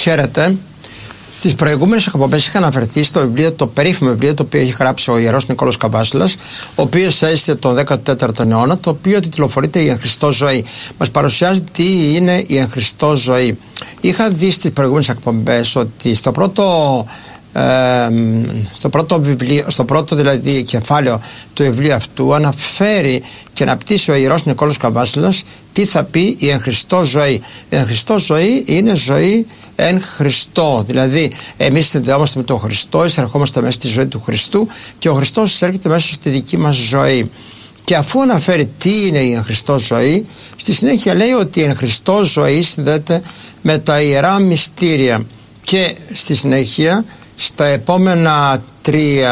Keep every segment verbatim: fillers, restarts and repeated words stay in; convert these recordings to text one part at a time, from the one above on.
Χαίρετε. Στις προηγούμενες εκπομπές είχα αναφερθεί στο βιβλίο, το περίφημο βιβλίο το οποίο έχει γράψει ο Ιερός Νικόλαος Καβάσιλας, ο οποίος έζησε τον δέκατο τέταρτο αιώνα, το οποίο τιτλοφορείται η Εν Χριστώ ζωή. Μας παρουσιάζει τι είναι η Εν Χριστώ ζωή. Είχα δει στις προηγούμενες εκπομπές ότι στο πρώτο Ε, στο πρώτο βιβλίο, στο πρώτο δηλαδή κεφάλαιο του βιβλίου αυτού αναφέρει και αναπτύσσει ο Ιερός Νικόλαος Καβάσιλας τι θα πει η Εν Χριστώ ζωή. Η Εν Χριστώ ζωή είναι ζωή εν Χριστώ, δηλαδή εμείς συνδεόμαστε με τον Χριστό, εισερχόμαστε μέσα στη ζωή του Χριστού και ο Χριστός εισέρχεται μέσα στη δική μας ζωή. Και αφού αναφέρει τι είναι η Εν Χριστώ ζωή, στη συνέχεια λέει ότι η Εν Χριστώ ζωή συνδέεται με τα ιερά μυστήρια και στη συνέχεια στα επόμενα τρία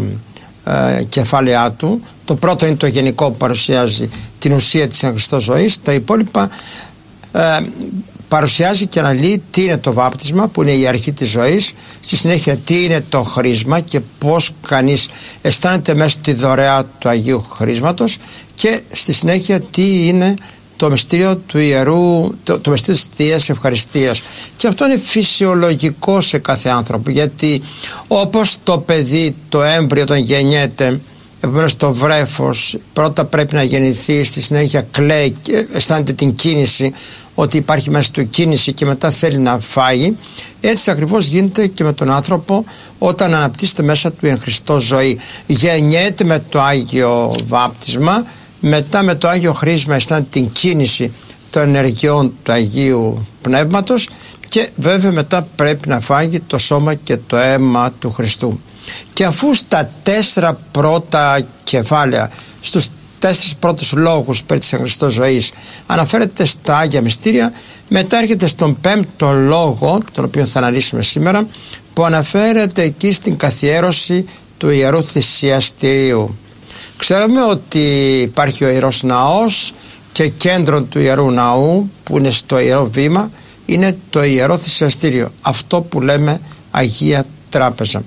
ε, κεφάλαιά του, το πρώτο είναι το γενικό που παρουσιάζει την ουσία της Εν Χριστώ ζωής, τα υπόλοιπα ε, παρουσιάζει και αναλύει τι είναι το βάπτισμα που είναι η αρχή της ζωής, στη συνέχεια τι είναι το χρίσμα και πώς κανείς αισθάνεται μέσα στη δωρεά του Αγίου Χρίσματος και στη συνέχεια τι είναι το μυστήριο του ιερού, το, το μυστήριο της Θείας Ευχαριστίας. Και αυτό είναι φυσιολογικό σε κάθε άνθρωπο, γιατί όπως το παιδί, το έμβριο όταν γεννιέται, επομένως το βρέφος πρώτα πρέπει να γεννηθεί, στη συνέχεια κλαίει και αισθάνεται την κίνηση, ότι υπάρχει μέσα του κίνηση και μετά θέλει να φάγει, έτσι ακριβώς γίνεται και με τον άνθρωπο όταν αναπτύσσεται μέσα του Εν Χριστώ ζωή. Γεννιέται με το Άγιο Βάπτισμα, μετά με το Άγιο Χρίσμα αισθάνεται την κίνηση των ενεργειών του Αγίου Πνεύματος και βέβαια μετά πρέπει να φάγει το σώμα και το αίμα του Χριστού. Και αφού στα τέσσερα πρώτα κεφάλαια, στους τέσσερις πρώτους λόγους περί της Εν Χριστώ ζωής αναφέρεται στα Άγια Μυστήρια, μετά έρχεται στον πέμπτο λόγο, τον οποίο θα αναλύσουμε σήμερα, που αναφέρεται εκεί στην καθιέρωση του Ιερού Θυσιαστηρίου. Ξέρουμε ότι υπάρχει ο Ιερός Ναός και κέντρο του Ιερού Ναού που είναι στο Ιερό Βήμα είναι το Ιερό Θυσιαστήριο, αυτό που λέμε Αγία Τράπεζα.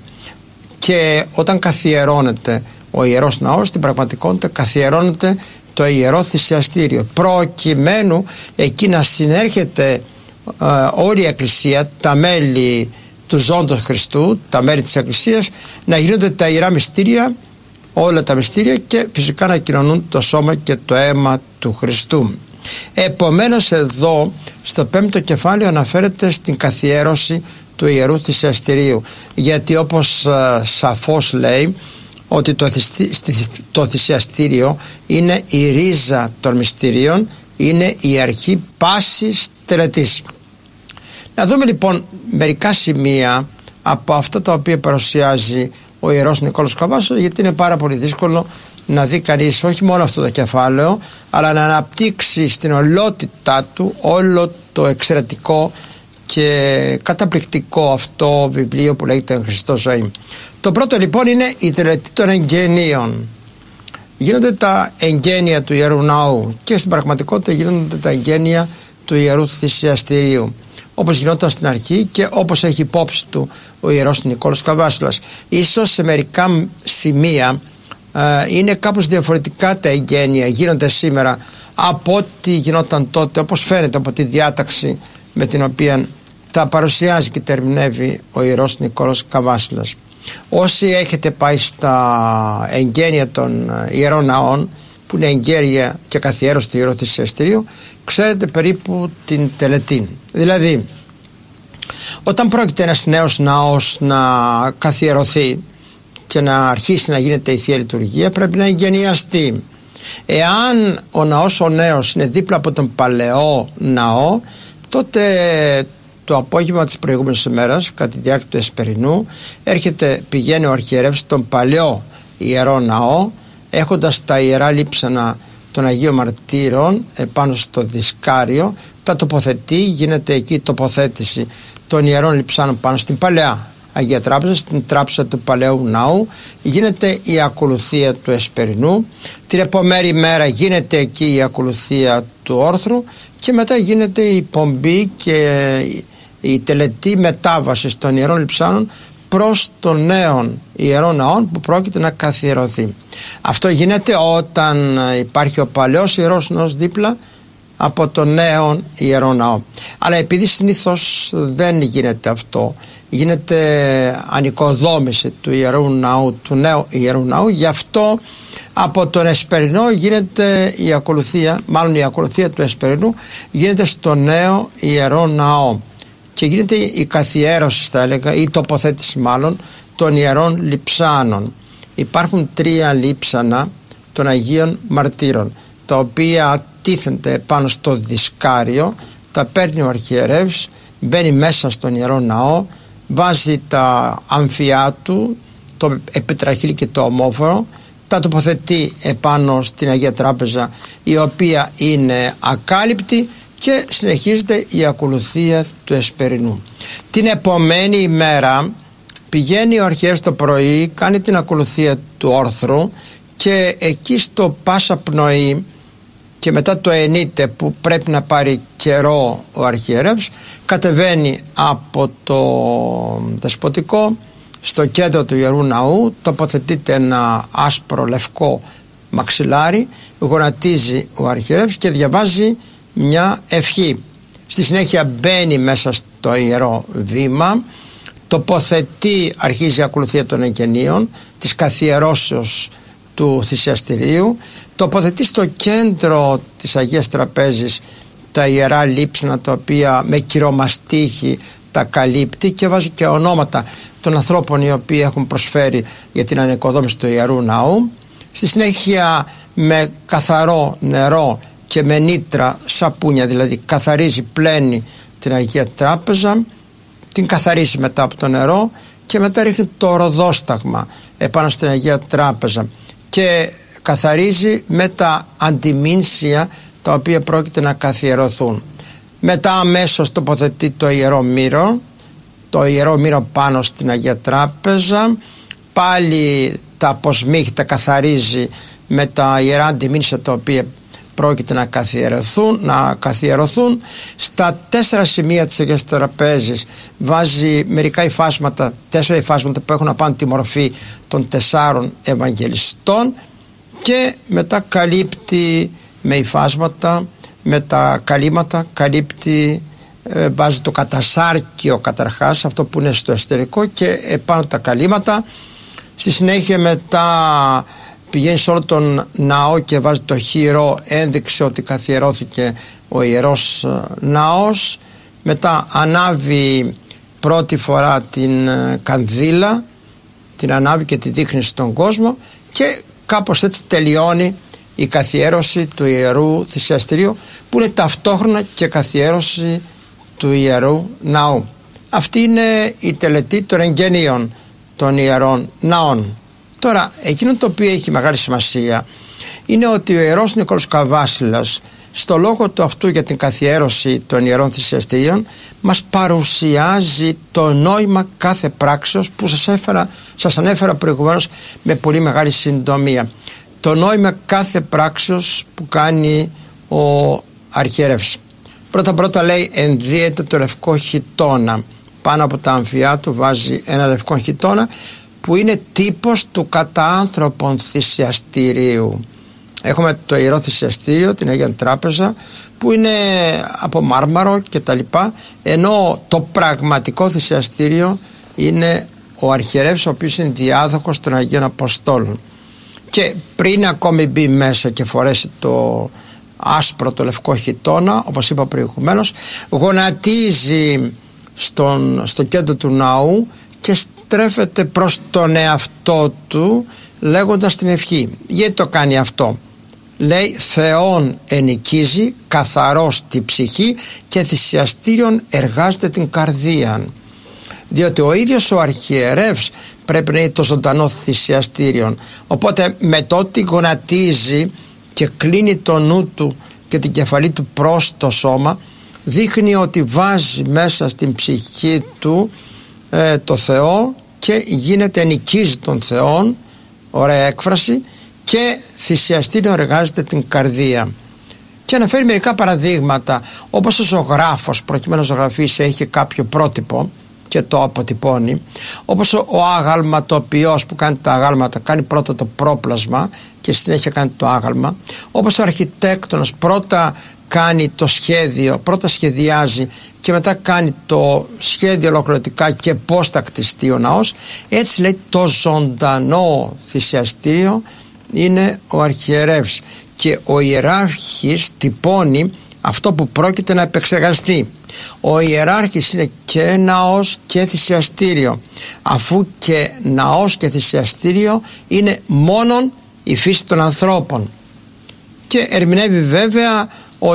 Και όταν καθιερώνεται ο Ιερός Ναός, στην πραγματικότητα καθιερώνεται το Ιερό Θυσιαστήριο, προκειμένου εκεί να συνέρχεται ε, όλη η Εκκλησία, τα μέλη του ζώντος Χριστού, τα μέλη της Εκκλησίας, να γίνονται τα Ιερά Μυστήρια, όλα τα μυστήρια και φυσικά να κοινωνούν το σώμα και το αίμα του Χριστού. Επομένως εδώ στο πέμπτο κεφάλαιο αναφέρεται στην καθιέρωση του Ιερού Θυσιαστηρίου, γιατί όπως α, σαφώς λέει ότι το, το θυσιαστήριο είναι η ρίζα των μυστηρίων, είναι η αρχή πάσης τελετής. Να δούμε λοιπόν μερικά σημεία από αυτά τα οποία παρουσιάζει ο Ιερός Νικόλαος Καβάσιλας, γιατί είναι πάρα πολύ δύσκολο να δει κανείς όχι μόνο αυτό το κεφάλαιο, αλλά να αναπτύξει στην ολότητά του όλο το εξαιρετικό και καταπληκτικό αυτό βιβλίο που λέγεται Εν Χριστώ ζωή. Το πρώτο λοιπόν είναι η τελετή των εγγενείων. Γίνονται τα εγγένεια του Ιερού Ναού και στην πραγματικότητα γίνονται τα εγγένεια του Ιερού Θυσιαστηρίου, όπως γινόταν στην αρχή και όπως έχει υπόψη του ο Ιερός Νικόλαος Καβάσιλας. Ίσως σε μερικά σημεία ε, είναι κάπως διαφορετικά τα εγγένεια, γίνονται σήμερα από ό,τι γινόταν τότε, όπως φαίνεται από τη διάταξη με την οποία τα παρουσιάζει και τερμινεύει ο Ιερός Νικόλαος Καβάσιλας. Όσοι έχετε πάει στα εγγένεια των Ιερών Ναών, που είναι εγγένεια και καθιέρωση του Ιερού Θυσιαστηρίου, ξέρετε περίπου την τελετή. Δηλαδή, όταν πρόκειται ένας νέος ναός να καθιερωθεί και να αρχίσει να γίνεται η Θεία Λειτουργία, πρέπει να εγγενιαστεί. Εάν ο ναός ο νέος είναι δίπλα από τον παλαιό ναό, τότε το απόγευμα της προηγούμενης ημέρας, κατά τη διάρκεια του Εσπερινού, έρχεται, πηγαίνει ο αρχιερεύς στον παλαιό ιερό ναό, έχοντας τα ιερά λείψανα των Αγίων Μαρτύρων επάνω στο δισκάριο, τα τοποθετεί, γίνεται εκεί η τοποθέτηση των ιερών λειψάνων πάνω στην παλαιά Αγία Τράπεζα, στην τράπεζα του παλαιού ναού, γίνεται η ακολουθία του Εσπερινού, την επόμενη μέρα γίνεται εκεί η ακολουθία του όρθρου και μετά γίνεται η πομπή και η τελετή μετάβασης των ιερών λειψάνων προς των νέων ιερών ναών που πρόκειται να καθιερωθεί. Αυτό γίνεται όταν υπάρχει ο παλαιός ιερός ναός δίπλα, από το νέο Ιερό Ναό. Αλλά επειδή συνήθως δεν γίνεται αυτό, γίνεται ανοικοδόμηση του Ιερού Ναού, του νέου Ιερού Ναού, γι' αυτό από τον Εσπερινό γίνεται η ακολουθία, μάλλον η ακολουθία του Εσπερινού γίνεται στο νέο Ιερό Ναό και γίνεται η καθιέρωση, θα έλεγα, ή τοποθέτηση μάλλον, των Ιερών Λειψάνων. Υπάρχουν τρία λείψανα των Αγίων Μαρτύρων, τα οποία τίθενται πάνω στο δισκάριο, τα παίρνει ο αρχιερεύς, μπαίνει μέσα στον Ιερό Ναό, βάζει τα αμφιά του, το επιτραχύλι και το ομόφορο, τα τοποθετεί επάνω στην Αγία Τράπεζα, η οποία είναι ακάλυπτη, και συνεχίζεται η ακολουθία του Εσπερινού. Την επομένη ημέρα πηγαίνει ο αρχιερεύς το πρωί, κάνει την ακολουθία του όρθρου, και εκεί στο Πάσα Πνοή και μετά το ενίτε, που πρέπει να πάρει καιρό ο αρχιερεύς, κατεβαίνει από το Δεσποτικό στο κέντρο του Ιερού Ναού, τοποθετείται ένα άσπρο λευκό μαξιλάρι, γονατίζει ο αρχιερεύς και διαβάζει μια ευχή. Στη συνέχεια μπαίνει μέσα στο ιερό βήμα, τοποθετεί, αρχίζει η ακολουθία των εγγενείων, της καθιερώσεως του θυσιαστηρίου, τοποθετεί στο κέντρο της Αγίας Τραπέζης τα ιερά λείψανα, τα οποία με κυρομαστίχη τα καλύπτει, και βάζει και ονόματα των ανθρώπων οι οποίοι έχουν προσφέρει για την ανοικοδόμηση του Ιερού Ναού. Στη συνέχεια με καθαρό νερό και με νήτρα σαπούνια, δηλαδή καθαρίζει, πλένει την Αγία Τράπεζα, την καθαρίζει μετά από το νερό και μετά ρίχνει το ροδόσταγμα επάνω στην Αγία Τράπεζα και καθαρίζει με τα αντιμήνσια τα οποία πρόκειται να καθιερωθούν. Μετά αμέσως τοποθετεί το ιερό μύρο, το ιερό μύρο πάνω στην Αγία Τράπεζα, πάλι τα αποσμίχη τα καθαρίζει με τα ιερά αντιμήνσια τα οποία πρόκειται να καθιερωθούν, να καθιερωθούν. Στα τέσσερα σημεία της Αγίας Τραπέζης βάζει μερικά υφάσματα, τέσσερα υφάσματα που έχουν να πάνε τη μορφή των τεσσάρων Ευαγγελιστών, και μετά καλύπτει με υφάσματα, με τα καλύματα, καλύπτει, ε, βάζει το κατασάρκιο καταρχάς, αυτό που είναι στο εσωτερικό, και επάνω τα καλύματα. Στη συνέχεια μετά πηγαίνει σε όλο τον ναό και βάζει το χειρό, ένδειξη ότι καθιερώθηκε ο ιερός ναός. Μετά ανάβει πρώτη φορά την κανδύλα, την ανάβει και τη δείχνει στον κόσμο, και κάπως έτσι τελειώνει η καθιέρωση του Ιερού Θυσιαστηρίου, που είναι ταυτόχρονα και καθιέρωση του Ιερού Ναού. Αυτή είναι η τελετή των εγγενείων των Ιερών Ναών. Τώρα, εκείνο το οποίο έχει μεγάλη σημασία είναι ότι ο Ιερός Νικόλαος Καβάσιλας, στο λόγο του αυτού για την καθιέρωση των Ιερών Θυσιαστηρίων, μας παρουσιάζει το νόημα κάθε πράξεως που σας, έφερα, σας ανέφερα προηγουμένως με πολύ μεγάλη συντομία. Το νόημα κάθε πράξεως που κάνει ο αρχιερεύς. Πρώτα πρώτα λέει ενδύεται το λευκό χιτώνα. Πάνω από τα αμφιά του βάζει ένα λευκό χιτώνα, που είναι τύπος του κατά άνθρωπον θυσιαστηρίου. Έχουμε το Ιερό Θυσιαστήριο, την Αγία Τράπεζα, που είναι από μάρμαρο και τα λοιπά, ενώ το πραγματικό θυσιαστήριο είναι ο αρχιερεύς, ο οποίος είναι διάδοχος των Αγίων Αποστόλων. Και πριν ακόμη μπει μέσα και φορέσει το άσπρο το λευκό χιτώνα, όπως είπα προηγουμένως, γονατίζει στον, στο κέντρο του ναού και στρέφεται προς τον εαυτό του λέγοντας την ευχή. Γιατί το κάνει αυτό? Λέει Θεόν ενοικίζει, καθαρός τη ψυχή και θυσιαστήριον εργάζεται την καρδία. Διότι ο ίδιος ο αρχιερεύς πρέπει να είναι το ζωντανό θυσιαστήριον. Οπότε με το ότι γονατίζει και κλείνει το νου του και την κεφαλή του προς το σώμα, δείχνει ότι βάζει μέσα στην ψυχή του ε, το Θεό και γίνεται ενοικίζει τον Θεόν, ωραία έκφραση, και θυσιαστήριο εργάζεται την καρδία. Και αναφέρει μερικά παραδείγματα, όπως ο ζωγράφος προκειμένου να ζωγραφίσει έχει κάποιο πρότυπο και το αποτυπώνει, όπως ο αγαλματοποιός που κάνει τα αγάλματα κάνει πρώτα το πρόπλασμα και στη συνέχεια κάνει το άγαλμα, όπως ο αρχιτέκτονας πρώτα κάνει το σχέδιο, πρώτα σχεδιάζει και μετά κάνει το σχέδιο ολοκληρωτικά και πώς θα κτιστεί ο ναός. Έτσι λέει, το ζωντανό θυσιαστήριο είναι ο αρχιερεύς, και ο ιεράρχης τυπώνει αυτό που πρόκειται να επεξεργαστεί. Ο ιεράρχης είναι και ναός και θυσιαστήριο, αφού και ναός και θυσιαστήριο είναι μόνον η φύση των ανθρώπων. Και ερμηνεύει βέβαια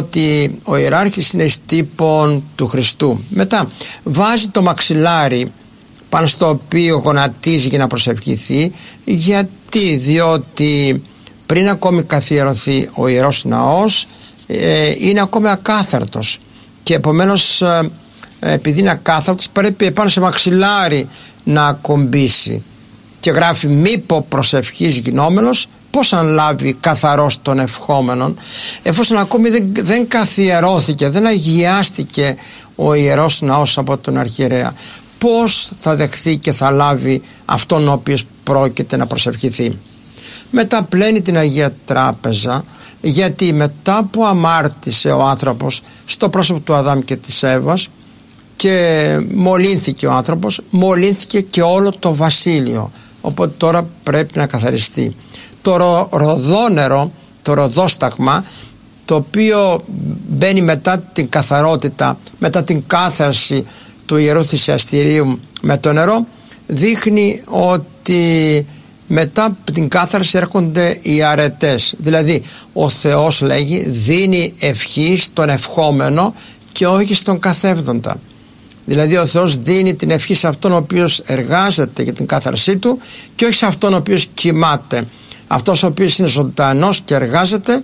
ότι ο ιεράρχης είναι εις τύπον του Χριστού. Μετά βάζει το μαξιλάρι πάνω στο οποίο γονατίζει για να προσευχηθεί. Γιατί? Διότι πριν ακόμη καθιερωθεί ο Ιερός Ναός ε, είναι ακόμη ακάθαρτος, και επομένως ε, επειδή είναι ακάθαρτος πρέπει επάνω σε μαξιλάρι να ακομπήσει, και γράφει μήπω προσευχής γινόμενος, πώς αν λάβει καθαρός τον ευχόμενον, εφόσον ακόμη δεν, δεν καθιερώθηκε, δεν αγιάστηκε ο Ιερός Ναός από τον αρχιερέα, πώς θα δεχθεί και θα λάβει αυτόν ο οποίος πρόκειται να προσευχηθεί. Μετά πλένει την Αγία Τράπεζα, γιατί μετά που αμάρτησε ο άνθρωπος στο πρόσωπο του Αδάμ και της Εύας και μολύνθηκε ο άνθρωπος, μολύνθηκε και όλο το βασίλειο, οπότε τώρα πρέπει να καθαριστεί. Το ρο, ροδόνερο, το ροδόσταγμα, το οποίο μπαίνει μετά την καθαρότητα, μετά την κάθαρση του Ιερού Θυσιαστηρίου με το νερό, δείχνει ότι μετά την κάθαρση έρχονται οι αρετές. Δηλαδή ο Θεός, λέγει, δίνει ευχή στον ευχόμενο και όχι στον καθεύδοντα. Δηλαδή ο Θεός δίνει την ευχή σε αυτόν ο οποίος εργάζεται για την κάθαρσή του και όχι σε αυτόν ο οποίος κοιμάται. Αυτός ο οποίος είναι ζωντανός και εργάζεται,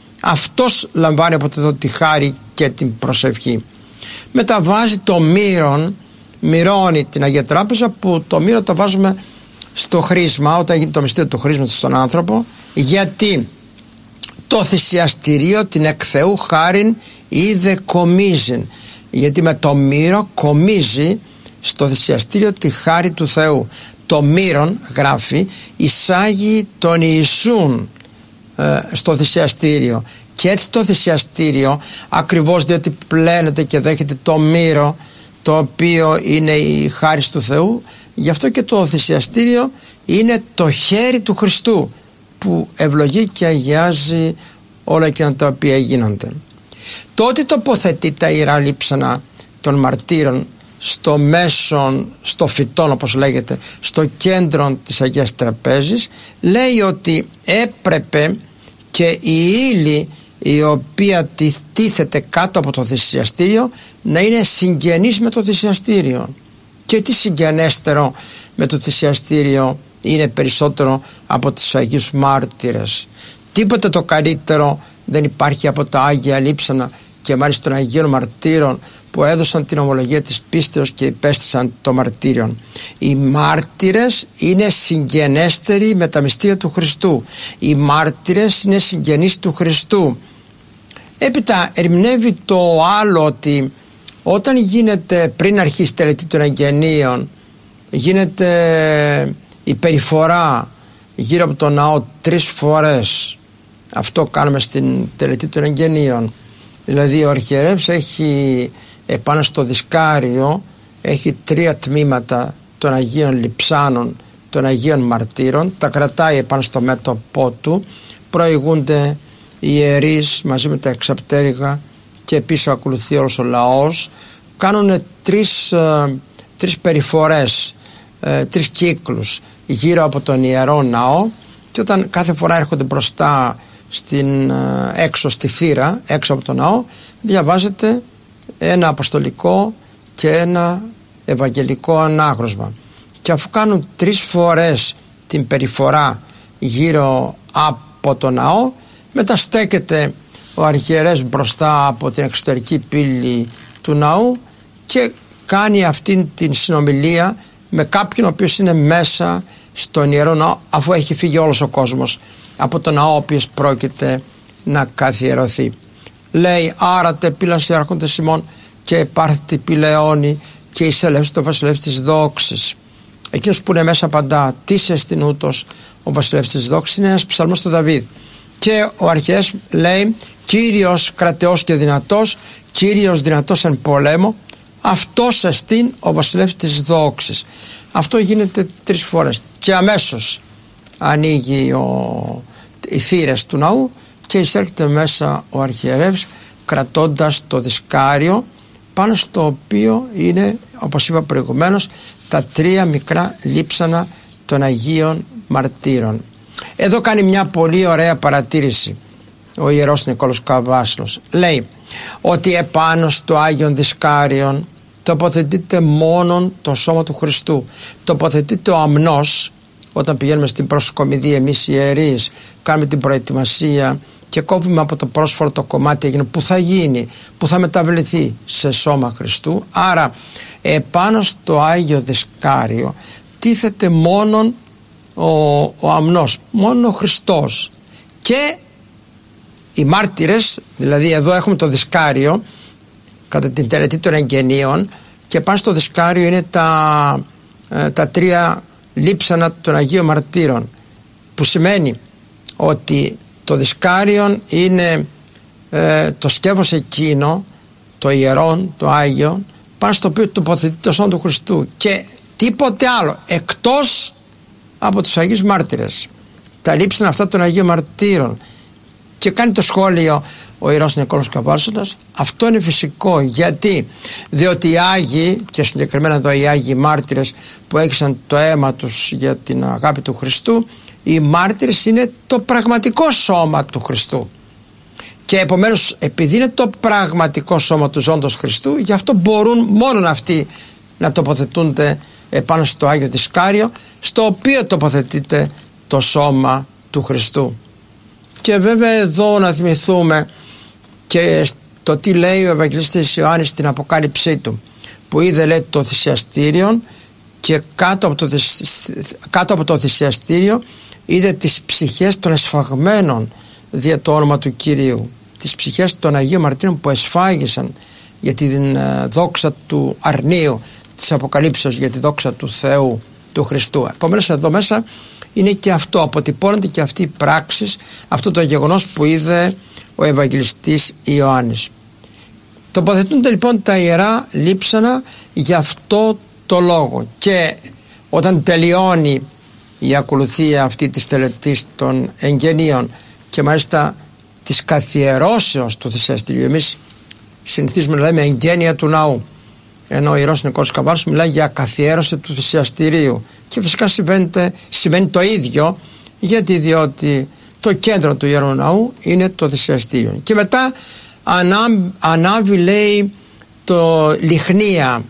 αυτός λαμβάνει από το τη χάρη και την προσευχή. Μετά βάζει το μύρον, μυρώνει την Αγία Τράπεζα, που το μύρο το βάζουμε στο χρήσμα όταν γίνει το μυστήριο του χρήσματος στον άνθρωπο, γιατί το θυσιαστηρίο την εκ Θεού χάριν είδε κομίζειν, γιατί με το μύρο κομίζει στο θυσιαστήριο τη χάρη του Θεού. Το μύρον, γράφει, εισάγει τον Ιησούν ε, στο θυσιαστήριο, και έτσι το θυσιαστήριο, ακριβώς διότι πλένεται και δέχεται το μύρο, το οποίο είναι η χάρις του Θεού, γι' αυτό και το θυσιαστήριο είναι το χέρι του Χριστού που ευλογεί και αγιάζει όλα εκείνα τα οποία γίνονται. Το ότι τοποθετεί τα ιερά λείψανα των μαρτύρων στο μέσον, στο φυτόν όπως λέγεται, στο κέντρο της Αγίας Τραπέζης, λέει ότι έπρεπε και η ύλη η οποία τίθεται κάτω από το θυσιαστήριο να είναι συγγενής με το θυσιαστήριο. Και τι συγγενέστερο με το θυσιαστήριο είναι περισσότερο από τους Αγίους Μάρτυρες? Τίποτε το καλύτερο δεν υπάρχει από τα Άγια Λείψανα και μάλιστα των Αγίων Μαρτύρων που έδωσαν την ομολογία της πίστεως και υπέστησαν το μαρτύριον. Οι μάρτυρες είναι συγγενέστεροι με τα μυστήρια του Χριστού. Οι μάρτυρες είναι συγγενείς του Χριστού. Έπειτα ερμηνεύει το άλλο, ότι όταν γίνεται, πριν αρχίσει η τελετή των εγγενείων, γίνεται η περιφορά γύρω από τον ναό τρεις φορές. Αυτό κάνουμε στην τελετή των εγγενείων. Δηλαδή ο αρχιερεύς έχει επάνω στο δισκάριο, έχει τρία τμήματα των Αγίων Λειψάνων, των Αγίων Μαρτύρων, τα κρατάει επάνω στο μέτωπό του, προηγούνται οι ιερείς μαζί με τα εξαπτέρυγα και πίσω ακολουθεί όλος ο λαός. Κάνουν τρεις, ε, τρεις περιφορές, ε, τρεις κύκλους γύρω από τον Ιερό Ναό, και όταν κάθε φορά έρχονται μπροστά στην, ε, έξω στη θύρα, έξω από τον ναό, διαβάζεται ένα αποστολικό και ένα ευαγγελικό ανάγνωσμα. Και αφού κάνουν τρεις φορές την περιφορά γύρω από τον ναό, μετά στέκεται ο αρχιερέας μπροστά από την εξωτερική πύλη του ναού και κάνει αυτήν την συνομιλία με κάποιον ο οποίος είναι μέσα στον Ιερό Ναό, αφού έχει φύγει όλος ο κόσμος από τον ναό ο οποίος πρόκειται να καθιερωθεί. Λέει, άρατε πύλας έρχονται ημών και υπάρχει πηλαιώνει και εισελεύσει το βασιλεύς της δόξης. Εκείνος που είναι μέσα απαντά, τι σε στην ούτως ο βασιλεύς της δόξης, είναι ένας ψαλμός του Δαβίδ. Και ο αρχιερέας λέει, Κύριος κρατεός και δυνατός, Κύριος δυνατός εν πολέμο, αυτός εστίν ο βασιλεύς της δόξης. Αυτό γίνεται τρεις φορές και αμέσως ανοίγει ο, οι θύρες του ναού και εισέρχεται μέσα ο αρχιερεύς κρατώντας το δισκάριο, πάνω στο οποίο είναι, όπως είπα προηγουμένως, τα τρία μικρά λείψανα των Αγίων Μαρτύρων. Εδώ κάνει μια πολύ ωραία παρατήρηση ο Ιερός Νικόλαος Καβάσλος. Λέει ότι επάνω στο Άγιον Δισκάριον τοποθετείται μόνον το σώμα του Χριστού. Τοποθετείται ο αμνός. Όταν πηγαίνουμε στην προσκομιδή εμείς οι ιερείς, κάνουμε την προετοιμασία και κόβουμε από το πρόσφορο το κομμάτι εκείνο που θα γίνει, που θα μεταβληθεί σε σώμα Χριστού. Άρα επάνω στο Άγιο Δισκάριο τίθεται μόνον ο, ο αμνός, μόνο ο Χριστός και οι μάρτυρες. Δηλαδή εδώ έχουμε το δισκάριο κατά την τελετή των εγγενείων και πάνω στο δισκάριο είναι τα, ε, τα τρία λείψανα των Αγίων Μαρτύρων, που σημαίνει ότι το δισκάριο είναι ε, το σκεύος εκείνο, το ιερόν, το Άγιο, πάνω στο οποίο τοποθετεί το σώμα του Χριστού και τίποτε άλλο εκτός από τους Αγίους Μάρτυρες, τα λείψανα αυτά των Αγίων Μαρτύρων. Και κάνει το σχόλιο ο Ιερός Νικόλαος Καβάσλος, αυτό είναι φυσικό. Γιατί? Διότι οι Άγιοι, και συγκεκριμένα εδώ οι Άγιοι Μάρτυρες που έχησαν το αίμα τους για την αγάπη του Χριστού, οι μάρτυρες είναι το πραγματικό σώμα του Χριστού και επομένως επειδή είναι το πραγματικό σώμα του ζώντος Χριστού, γι' αυτό μπορούν μόνον αυτοί να τοποθετούνται επάνω στο Άγιο Δισκάριο, στο οποίο τοποθετείται το σώμα του Χριστού. Και βέβαια εδώ να θυμηθούμε και το τι λέει ο Ευαγγελιστής Ιωάννης στην Αποκάλυψή του, που είδε, λέει, το θυσιαστήριο και κάτω από το, κάτω από το θυσιαστήριο είδε τις ψυχές των εσφαγμένων δια το όνομα του Κυρίου, τις ψυχές των Αγίων Μαρτύρων που εσφάγησαν για την δόξα του αρνίου της Αποκαλύψεως, για τη δόξα του Θεού, του Χριστού. Επομένως εδώ μέσα είναι και αυτό, αποτυπώνεται και αυτή η πράξη, αυτό το γεγονός που είδε ο Ευαγγελιστής Ιωάννης. Τοποθετούνται λοιπόν τα ιερά λείψανα για αυτό το λόγο, και όταν τελειώνει η ακολουθία αυτή της τελετής των εγγενείων και μάλιστα της καθιερώσεως του θυσιαστηρίου, εμείς συνηθίζουμε να λέμε εγγένεια του ναού, ενώ ο Ιερός Νικόλαος Καβάσλος μιλάει για καθιέρωση του θυσιαστηρίου, και φυσικά σημαίνει το ίδιο, γιατί διότι το κέντρο του Ιερού Ναού είναι το θυσιαστήριο. Και μετά ανά, ανάβει, λέει, το λιχνία,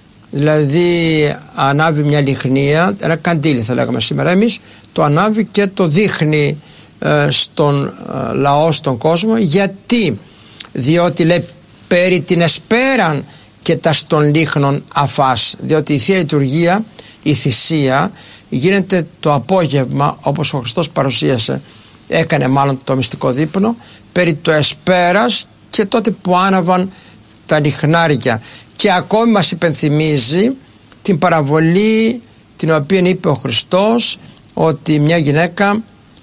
δηλαδή ανάβει μια λιχνία, ένα καντήλι θα λέγαμε σήμερα εμείς, το ανάβει και το δείχνει ε, στον ε, λαό, στον κόσμο. Γιατί? Διότι, λέει, περί την εσπέραν και τα στον λίχνων αφάς, διότι η Θεία Λειτουργία, η θυσία, γίνεται το απόγευμα, όπως ο Χριστός παρουσίασε, έκανε μάλλον το μυστικό δείπνο, περί το εσπέρας και τότε που άναβαν τα λιχνάρια. Και ακόμη μας υπενθυμίζει την παραβολή την οποία είπε ο Χριστός, ότι μια γυναίκα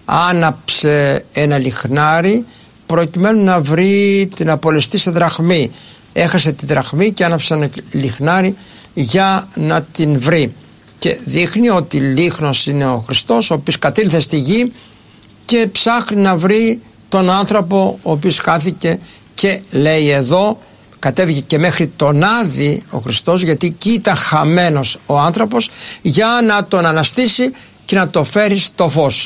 άναψε ένα λιχνάρι προκειμένου να βρει την απολεστή σε δραχμή. Έχασε τη δραχμή και άναψε ένα λιχνάρι για να την βρει, και δείχνει ότι λίχνος είναι ο Χριστός, ο οποίος κατήλθε στη γη και ψάχνει να βρει τον άνθρωπο ο οποίος χάθηκε, και λέει εδώ κατέβηκε και μέχρι τον Άδη ο Χριστός, γιατί εκεί ήταν χαμένος ο άνθρωπος, για να τον αναστήσει και να το φέρει στο φως.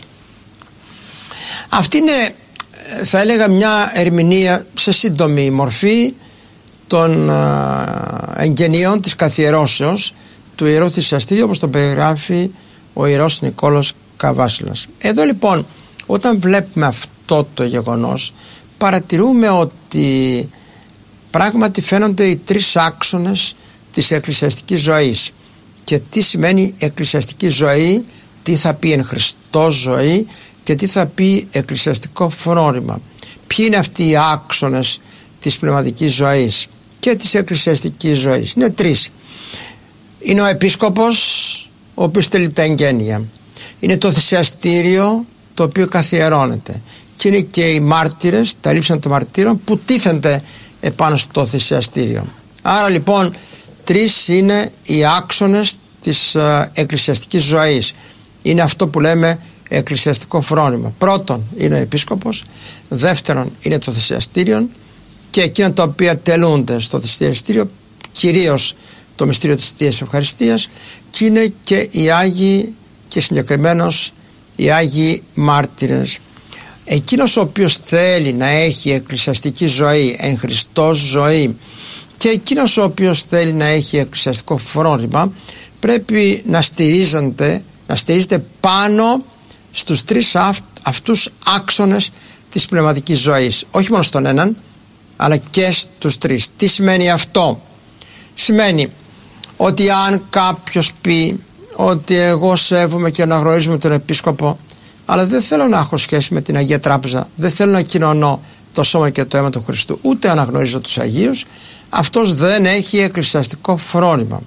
Αυτή είναι, θα έλεγα, μια ερμηνεία σε σύντομη μορφή των εγγενείων της καθιερώσεως του Ιερού Θυσιαστηρίου, όπως το περιγράφει ο Ιερός Νικόλαος Καβάσλας. Εδώ λοιπόν, όταν βλέπουμε αυτό το γεγονός, παρατηρούμε ότι πράγματι φαίνονται οι τρεις άξονες της εκκλησιαστικής ζωής. Και τι σημαίνει εκκλησιαστική ζωή, τι θα πει εν Χριστώ ζωή και τι θα πει εκκλησιαστικό φρόνημα. Ποιοι είναι αυτοί οι άξονες της πνευματικής ζωής και της εκκλησιαστικής ζωής? Είναι τρεις. Είναι ο επίσκοπος, ο οποίος τελεί τα εγγένεια. Είναι το θυσιαστήριο, το οποίο καθιερώνεται. και είναι και οι μάρτυρες, τα λείψανα των μαρτύρων, που τίθενται επάνω στο θυσιαστήριο. Άρα λοιπόν τρεις είναι οι άξονες της ε, εκκλησιαστικής ζωής. Είναι αυτό που λέμε εκκλησιαστικό φρόνημα. Πρώτον είναι ο επίσκοπος, δεύτερον είναι το θυσιαστήριο και εκείνα τα οποία τελούνται στο θυσιαστήριο, κυρίως το μυστήριο της Θείας Ευχαριστίας, και είναι και οι Άγιοι και συγκεκριμένως οι Άγιοι Μάρτυρες. Εκείνος ο οποίος θέλει να έχει εκκλησιαστική ζωή, εν Χριστώς ζωή, και εκείνος ο οποίος θέλει να έχει εκκλησιαστικό φρόνημα, πρέπει να στηρίζεται, να στηρίζεται πάνω στους τρεις αυ, αυτούς άξονες της πνευματικής ζωής. Όχι μόνο στον έναν, αλλά και στους τρεις. Τι σημαίνει αυτό? Σημαίνει ότι αν κάποιος πει ότι εγώ σέβομαι και αναγνωρίζουμε τον επίσκοπο, αλλά δεν θέλω να έχω σχέση με την Αγία Τράπεζα, δεν θέλω να κοινωνώ το σώμα και το αίμα του Χριστού, ούτε αναγνωρίζω τους Αγίους, αυτός δεν έχει εκκλησιαστικό φρόνημα.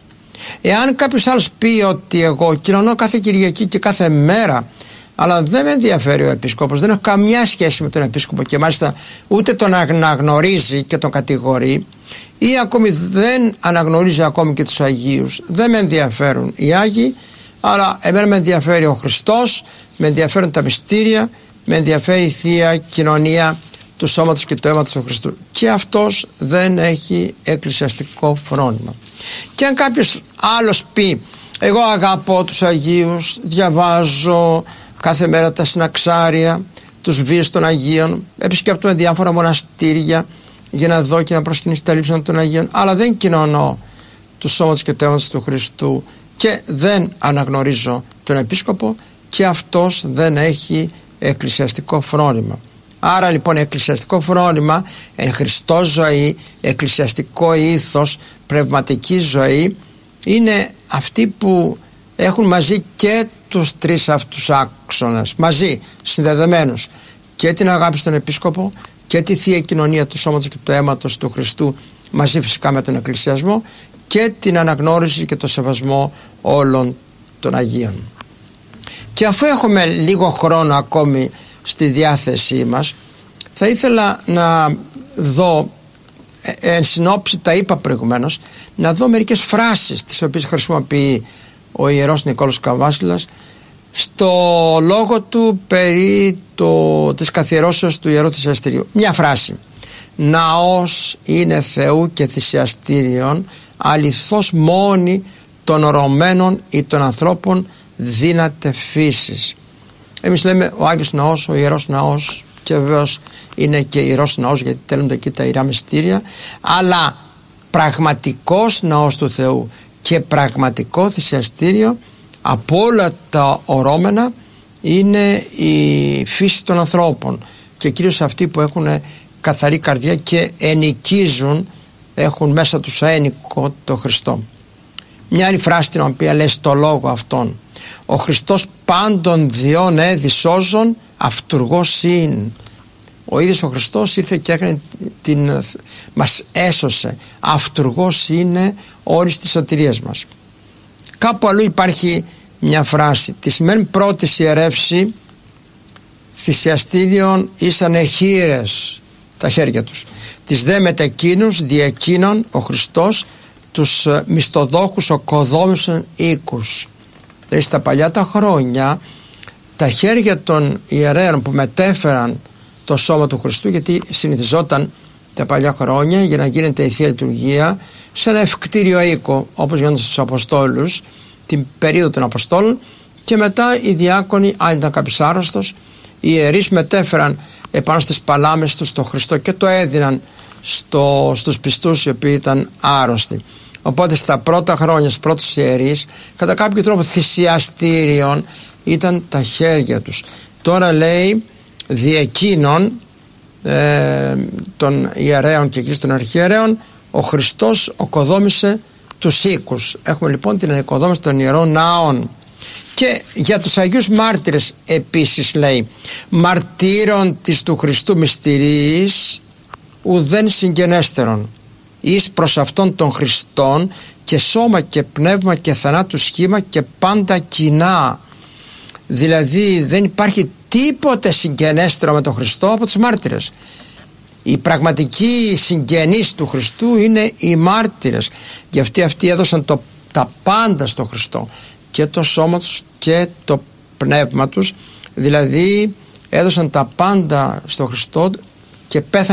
Εάν κάποιος άλλος πει ότι εγώ κοινωνώ κάθε Κυριακή και κάθε μέρα, αλλά δεν με ενδιαφέρει ο επίσκοπος, δεν έχω καμιά σχέση με τον επίσκοπο και μάλιστα ούτε τον αναγνωρίζει και τον κατηγορεί, ή ακόμη δεν αναγνωρίζει ακόμη και τους Αγίους, δεν με ενδιαφέρουν οι Άγιοι, αλλά εμένα με ενδιαφέρει ο Χριστός, με ενδιαφέρουν τα μυστήρια, με ενδιαφέρει η Θεία Κοινωνία του σώματος και του αίματος του Χριστού, και αυτός δεν έχει εκκλησιαστικό φρόνημα. Και αν κάποιος άλλος πει εγώ αγαπώ τους Αγίους, διαβάζω κάθε μέρα τα συναξάρια, τους βίους των Αγίων, επισκέπτομαι διάφορα μοναστήρια για να δω και να προσκυνήσω τα λείψανα των Αγίων, αλλά δεν κοινωνώ του σώματος και του αίματος του Χριστού και δεν αναγνωρίζω τον επίσκοπο, και αυτός δεν έχει εκκλησιαστικό φρόνημα. Άρα λοιπόν εκκλησιαστικό φρόνημα, εν Χριστώ ζωή, εκκλησιαστικό ήθος, πνευματική ζωή, είναι αυτοί που έχουν μαζί και τους τρεις αυτούς άξονες, μαζί, συνδεδεμένους, και την αγάπη στον επίσκοπο και τη Θεία Κοινωνία του σώματος και του αίματος του Χριστού, μαζί φυσικά με τον εκκλησιασμό, και την αναγνώριση και το σεβασμό όλων των Αγίων. Και αφού έχουμε λίγο χρόνο ακόμη στη διάθεσή μας, θα ήθελα να δω, εν συνόψη τα είπα προηγουμένως, να δω μερικές φράσεις τις οποίες χρησιμοποιεί ο Ιερός Νικόλαος Καβάσιλας στο λόγο του περί το, της καθιερώσεως του Ιερού Θυσιαστηρίου. Μια φράση: «Ναός είναι Θεού και θυσιαστήριον, αληθώς μόνη των ορωμένων ή των ανθρώπων δύναται φύσης». Εμείς λέμε ο Άγιος Ναός, ο Ιερός Ναός, και βεβαίως είναι και Ιερός Ναός γιατί τέλονται εκεί τα ιερά μυστήρια, αλλά πραγματικός Ναός του Θεού και πραγματικό θυσιαστήριο από όλα τα ορώμενα είναι η φύση των ανθρώπων, και κυρίως αυτοί που έχουν καθαρή καρδιά και ενοικίζουν, έχουν μέσα τους αένικο το Χριστό. Μια άλλη φράση την οποία λέει στο λόγο αυτόν: «Ο Χριστός πάντων διών έδι σώζον, αυτουργός ειν». Ο ίδιος ο Χριστός ήρθε και έκανε την, μας έσωσε. Αυτουργός είναι όρις της σωτηρίας μας. Κάπου αλλού υπάρχει μια φράση: «Της μεν πρώτης ιερεύση θυσιαστήριον ήσανε χείρες τα χέρια τους, της δε μετακίνους διακίνων ο Χριστός τους μισθοδόχους οκοδόμησαν οίκους». Δηλαδή στα παλιά τα χρόνια τα χέρια των ιερέων που μετέφεραν το σώμα του Χριστού, γιατί συνηθιζόταν τα παλιά χρόνια για να γίνεται η Θεία Λειτουργία σε ένα ευκτήριο οίκο, όπως γίνονταν στους Αποστόλους την περίοδο των Αποστόλων, και μετά οι διάκονοι, αν ήταν κάποιος άρρωστος, οι ιερείς μετέφεραν επάνω στις παλάμες τους το Χριστό και το έδιναν στο, στους πιστούς οι οποίοι ήταν άρρωστοι. Οπότε στα πρώτα χρόνια, στους πρώτους ιερείς, κατά κάποιο τρόπο θυσιαστήριον ήταν τα χέρια τους. Τώρα λέει διεκείνων ε, των ιερέων και εκεί των αρχιερέων, ο Χριστός οκοδόμησε τους οίκους. Έχουμε λοιπόν την οικοδόμηση των ιερών ναών. Και για τους Αγίους Μάρτυρες επίσης λέει: «Μαρτύρων της του Χριστού μυστηρίης ουδέν συγγενέστερον, εις προς αυτόν των Χριστών και σώμα και πνεύμα και θανάτου σχήμα και πάντα κοινά». Δηλαδή δεν υπάρχει τίποτε συγγενέστερο με τον Χριστό από τους μάρτυρες. Οι πραγματικοί συγγενείς του Χριστού είναι οι μάρτυρες. Γι' αυτοί αυτοί έδωσαν το, τα πάντα στο Χριστό, και το σώμα τους και το πνεύμα τους, δηλαδή έδωσαν τα πάντα στο Χριστό και πέθανε